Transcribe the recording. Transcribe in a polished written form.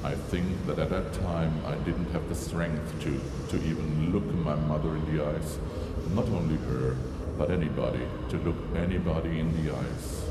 I think that at that time I didn't have the strength to even look my mother in the eyes. Not only her, but anybody, to look anybody in the eyes.